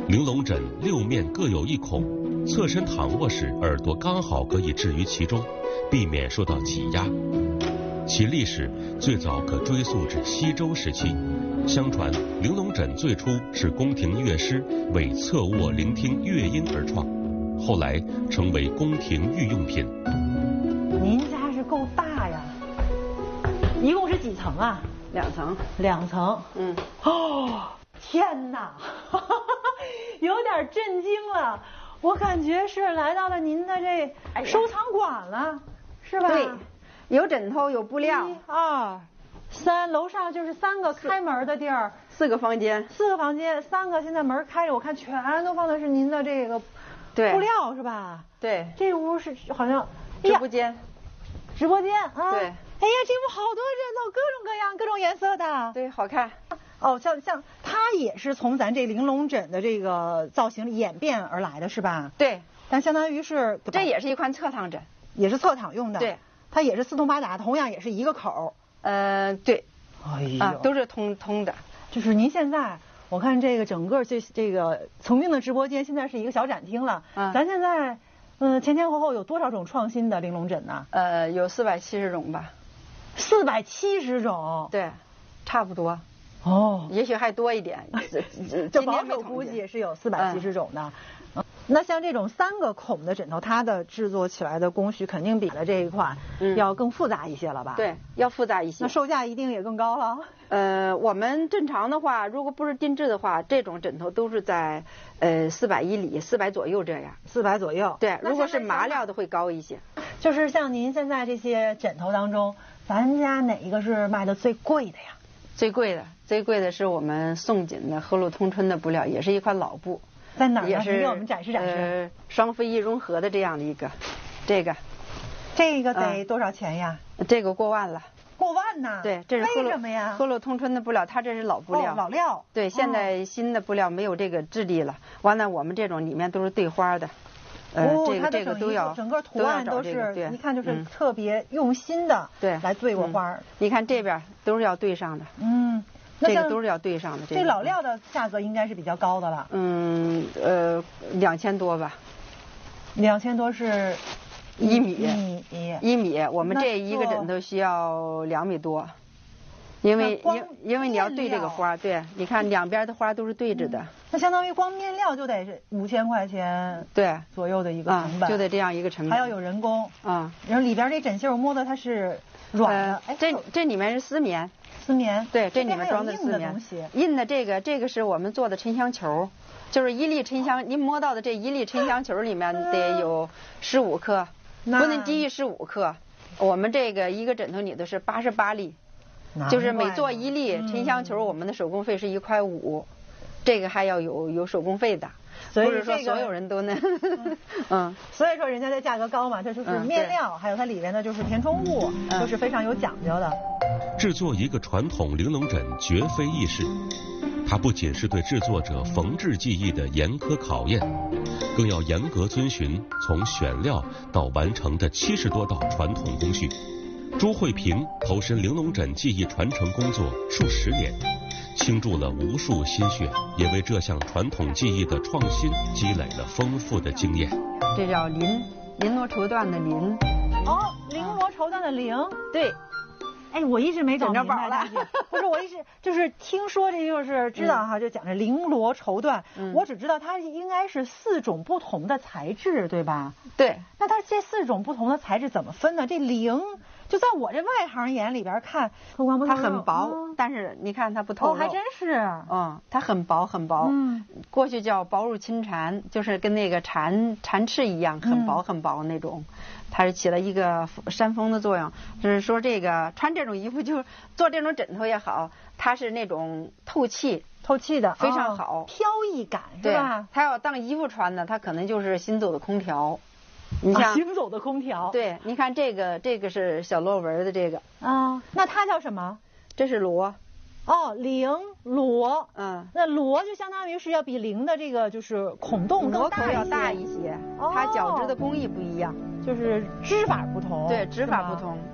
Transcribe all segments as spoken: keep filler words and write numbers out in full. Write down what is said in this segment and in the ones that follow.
玲珑枕六面各有一孔，侧身躺卧时耳朵刚好可以置于其中，避免受到挤压。其历史最早可追溯至西周时期。相传玲珑枕最初是宫廷乐师为侧卧聆听乐音而创，后来成为宫廷御用品。 您家是够大呀，一共是几层啊？ 两层。 两层。 嗯。 哦，天哪，有点震惊了。我感觉是来到了您的这收藏馆了，是吧？ 对，有枕头，有布料。 一二三，楼上就是三个开门的地儿， 四个房间。 四个房间，三个现在门开着，我看全都放的是您的这个布料，是吧？ 对。 这屋是好像直播间。 直播间啊。 对。 哎呀，这屋好多枕头，各种各样、各种颜色的。 对，好看。 哦，像像它也是从咱这玲珑枕的这个造型演变而来的是吧？ 对。 但相当于是这也是一款侧躺枕， 也是侧躺用的。 对。 它也是四通八达，同样也是一个口。 呃，对。 哎呦。 啊，都是通通的。 就是您现在，我看这个整个这这个曾经的直播间，现在是一个小展厅了。嗯。咱现在，嗯、呃，前前后后有多少种创新的玲珑枕呢？ 呃，有四百七十种吧。 四百七十种。 对，差不多。 哦。 也许还多一点。 这保守估计是有四百七十种的。嗯那像这种三个孔的枕头，它的制作起来的工序肯定比了这一款要更复杂一些了吧？ 嗯、对，要复杂一些。 那售价一定也更高了。 呃，我们正常的话，如果不是定制的话，这种枕头都是在呃四百以里，四百左右这样。 四百左右。 对，如果是麻料的会高一些。 就是像您现在这些枕头当中，咱家哪一个是卖的最贵的呀？ 最贵的，最贵的是我们宋锦的和路通春的布料，也是一块老布。 在哪儿？ 也是给我们展示展示。 呃，双非一融合的这样的一个，这个， 这个得多少钱呀？ 嗯、这个过万了。 过万呐？ 对，这是为什么呀？ 和路通春的布料，它这是老布料。 哦、老料。 对，现在新的布料没有这个质地了。完了，我们这种里面都是对花的。呃， 哦、 这个这个都要， 整个图案都是， 这个、 一看就是特别用心的。 对， 来对过花、嗯。 你看这边都是要对上的。 嗯。 这个都是要对上的。这个、老料的价格应该是比较高的了。 嗯，呃，两千多吧。 两千多是一米。 一米。 一米，我们这一个枕头需要两米多，因为因因为你要对这个花，对，你看两边的花都是对着的。嗯、 那相当于光面料就得是五千块钱。 对。 左右的一个成本、 嗯。就得这样一个成本。 还要有人工。 嗯。 然后里边这枕芯我摸的它是软的。 呃、这这里面是丝棉。 丝棉。 对，这里面装的丝棉。印的这个，这个是我们做的沉香球，就是一粒沉香，您摸到的这一粒沉香球里面得有十五克，不能低于十五克。我们这个一个枕头里的是八十八粒，就是每做一粒沉香球，我们的手工费是一块五，这个还要有有手工费的。 所以、 这个、不是说所有人都能，嗯, 嗯， 所以说人家这价格高嘛，它就是面料，嗯、还有它里面的就是填充物，嗯、都是非常有讲究的。 制作一个传统玲珑枕绝非易事，它不仅是对制作者缝制技艺的严苛考验，更要严格遵循从选料到完成的七十多道传统工序。朱慧萍投身玲珑枕技艺传承工作数十年，倾注了无数心血，也为这项传统技艺的创新积累了丰富的经验。 这叫绫，绫罗绸缎的绫。 哦，绫罗绸缎的绫。 对。 哎，我一直没搞明白了。 不是，我一直就是听说这就是知道哈，嗯、就讲这绫罗绸缎，嗯、我只知道它应该是四种不同的材质，对吧？ 对。 那它这四种不同的材质怎么分呢？这绫就在我这外行眼里边看， 它很薄，嗯、但是你看它不透露。 哦，还真是。 嗯，它很薄很薄。嗯。过去叫薄如轻蝉，就是跟那个蝉蝉翅一样，很薄很薄那种。嗯，它是起了一个扇风的作用，就是说这个穿这种衣服就做这种枕头也好，它是那种透气透气的， 非常好， 哦、飘逸感是吧？ 它要当衣服穿的，它可能就是行走的空调。你像、 啊、行走的空调。 对，你看这个这个是小螺纹的这个啊，那它叫什么？ 这是螺。 哦，绫罗， 嗯， 那罗就相当于是要比绫的这个就是孔洞更大一些， 要大一些，哦、它绞织的工艺不一样， 就是织法不同， 对，织法不同。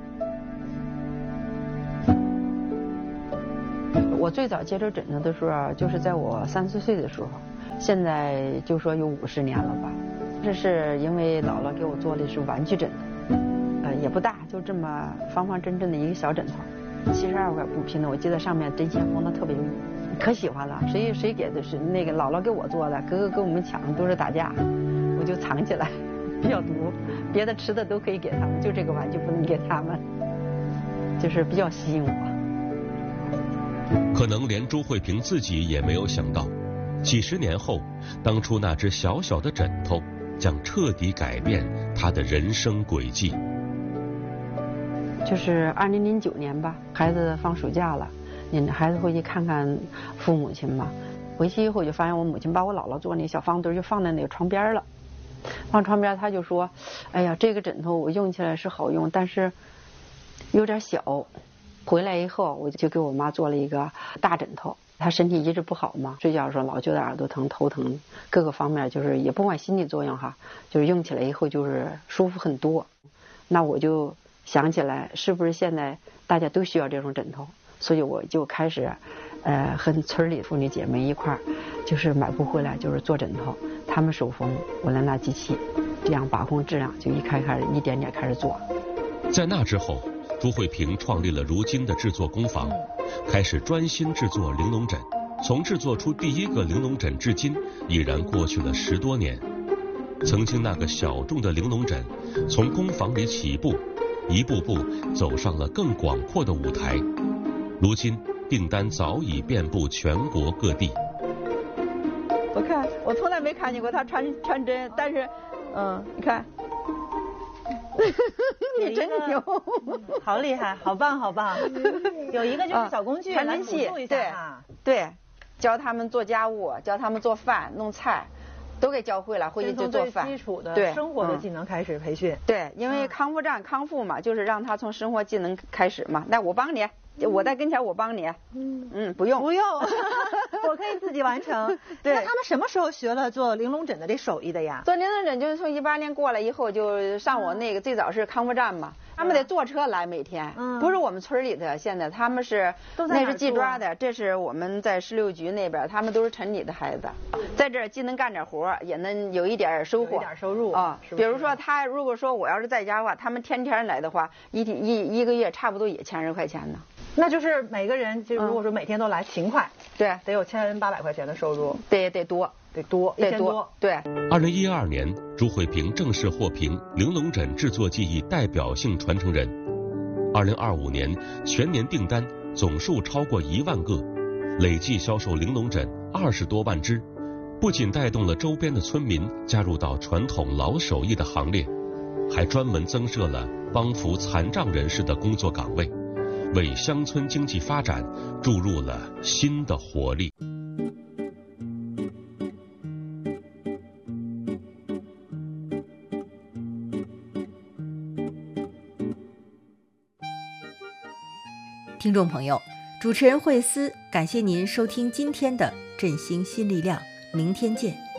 我最早接触枕头的时候，就是在我三四岁的时候， 现在就说有五十年了吧。这是因为姥姥给我做的是玩具枕头，呃，也不大，就这么方方正正的一个小枕头，七十二块布拼的，我记得上面针线缝的特别密，可喜欢了。谁谁给的是那个姥姥给我做的，哥哥跟我们抢都是打架，我就藏起来，比较毒，别的吃的都可以给他们，就这个玩具不能给他们，就是比较吸引我。 可能连朱慧萍自己也没有想到，几十年后，当初那只小小的枕头将彻底改变她的人生轨迹。 就是二零零九年吧，孩子放暑假了，你孩子回去看看父母亲嘛。回去以后就发现我母亲把我姥姥做那小方墩就放在那个床边了，放床边她就说：“哎呀，这个枕头我用起来是好用，但是有点小。”回来以后我就给我妈做了一个大枕头。她身体一直不好嘛，睡觉的时候老觉得耳朵疼、头疼，各个方面就是也不管心理作用哈，就是用起来以后就是舒服很多。那我就想起来，是不是现在大家都需要这种枕头？所以我就开始，呃，和村里妇女姐妹一块儿，就是买布回来就是做枕头，他们手缝，我来拿机器，这样把控质量，就一开开始一点点开始做。 在那之后，朱慧萍创立了如今的制作工坊，开始专心制作玲珑枕。从制作出第一个玲珑枕至今，已然过去了十多年。曾经那个小众的玲珑枕，从工坊里起步，一步步走上了更广阔的舞台。如今订单早已遍布全国各地。 我看我从来没看见过他穿穿针，但是，嗯，你看。你真牛， 好厉害，好棒好棒！有一个就是小工具， 传真器，对对，教他们做家务，教他们做饭、弄菜，都给教会了，回去就做饭。 基础的生活的技能开始培训。 对，因为康复站康复嘛，就是让他从生活技能开始嘛。那我帮你，我在跟前，我帮你。嗯嗯，不用不用，我可以自己完成。 对， 那他们什么时候学了做玲珑枕的这手艺的呀？ 做玲珑枕就是从一八年过来以后，就上我那个最早是康复站嘛，他们得坐车来每天，不是我们村里的，现在他们是那是季抓的，这是我们在十六局那边，他们都是城里的孩子，在这儿既能干点活，也能有一点收获， 有点收入啊。比如说他如果说我要是在家的话，他们天天来的话，一一一个月差不多也千十块钱呢。 那就是每个人，就如果说每天都来勤快， 对， 得有千八百块钱的收入， 得得多， 得多，一千多， 对。 二零一二年，朱慧萍正式获评玲珑枕制作技艺代表性传承人。二零二五年，全年订单总数超过一万个，累计销售玲珑枕二十多万只，不仅带动了周边的村民加入到传统老手艺的行列，还专门增设了帮扶残障人士的工作岗位，为乡村经济发展注入了新的活力。 听众朋友，主持人惠思感谢您收听今天的振兴新力量，明天见。